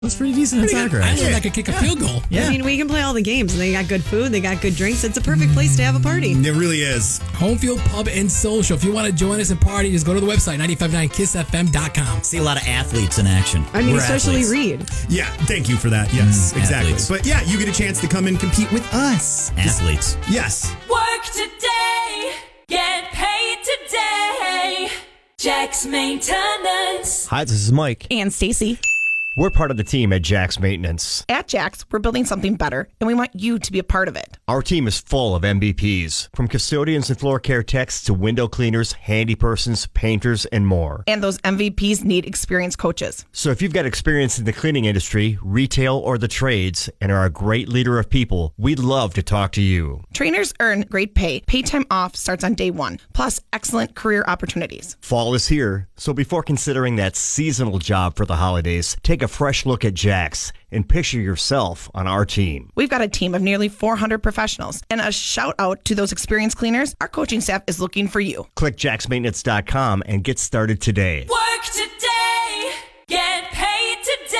That's pretty decent at soccer. I learned I could kick a field goal. Yeah. I mean, we can play all the games. They got good food. They got good drinks. It's a perfect place to have a party. It really is. Home Field Pub and Social. If you want to join us and party, just go to the website, 959kissfm.com. See a lot of athletes in action. I mean, We're especially athletes. Reed. Yeah, thank you for that. Yes, exactly. Athletes. But yeah, you get a chance to come and compete with us. Athletes. Yes. Work today, get paid today. Jack's Maintenance. Hi, this is Mike. And Stacy. We're part of the team at Jack's Maintenance. At Jack's, we're building something better, and we want you to be a part of it. Our team is full of MVPs, from custodians and floor care techs to window cleaners, handy persons, painters, and more. And those MVPs need experienced coaches. So if you've got experience in the cleaning industry, retail, or the trades, and are a great leader of people, we'd love to talk to you. Trainers earn great pay. Paid time off starts on day one, plus excellent career opportunities. Fall is here, so before considering that seasonal job for the holidays, take a fresh look at Jack's and picture yourself on our team. We've got a team of nearly 400 professionals, and a shout out to those experienced cleaners. Our coaching staff is looking for you. Click jacksmaintenance.com and get started today. Work today, get paid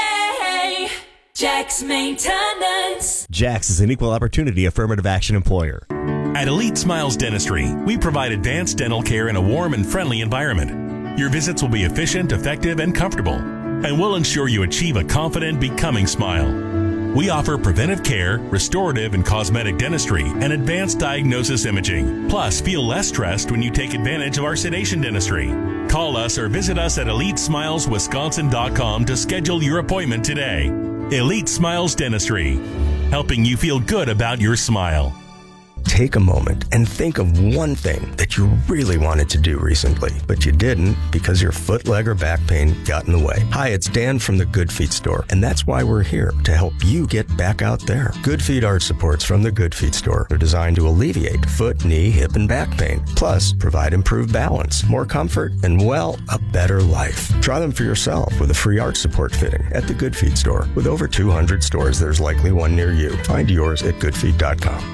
today. Jack's Maintenance. Jack's is an equal opportunity affirmative action employer. At Elite Smiles Dentistry, we provide advanced dental care in a warm and friendly environment. Your visits will be efficient, effective, and comfortable, and we'll ensure you achieve a confident, becoming smile. We offer preventive care, restorative and cosmetic dentistry, and advanced diagnosis imaging. Plus, feel less stressed when you take advantage of our sedation dentistry. Call us or visit us at EliteSmilesWisconsin.com to schedule your appointment today. Elite Smiles Dentistry, helping you feel good about your smile. Take a moment and think of one thing that you really wanted to do recently, but you didn't because your foot, leg, or back pain got in the way. Hi, it's Dan from the Good Feet store, and that's why we're here, to help you get back out there. Good Feet arch supports from the Good Feet store are designed to alleviate foot, knee, hip, and back pain, plus provide improved balance, more comfort, and, well, a better life. Try them for yourself with a free arch support fitting at the Good Feet store. With over 200 stores, there's likely one near you. Find yours at goodfeet.com.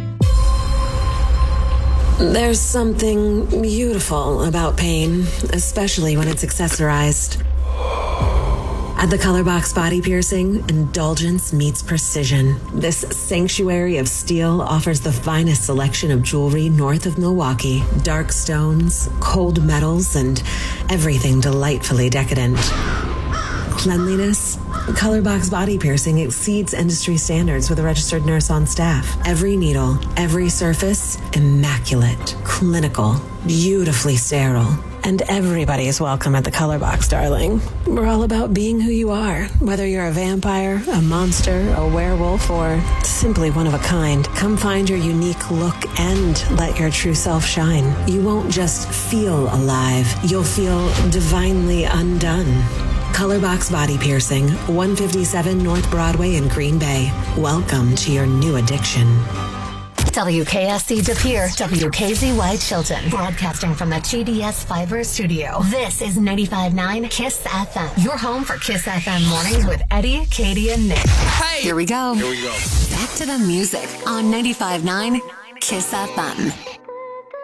There's something beautiful about pain, especially when it's accessorized. At the Colorbox Body Piercing, indulgence meets precision. This sanctuary of steel offers the finest selection of jewelry north of Milwaukee. Dark stones, cold metals, and everything delightfully decadent. Cleanliness? Colorbox Body Piercing exceeds industry standards with a registered nurse on staff. Every needle, every surface, immaculate, clinical, beautifully sterile. And everybody is welcome at the Colorbox, darling. We're all about being who you are, whether you're a vampire, a monster, a werewolf, or simply one of a kind. Come find your unique look and let your true self shine. You won't just feel alive, you'll feel divinely undone. Colorbox Body Piercing, 157 North Broadway in Green Bay. Welcome to your new addiction. WKSC De Pere, WKZY Chilton, broadcasting from the TDS Fiber Studio. This is 95.9 KISS FM, your home for KISS FM mornings with Eddie, Katie, and Nick. Hey! Here we go. Here we go. Back to the music on 95.9 KISS FM.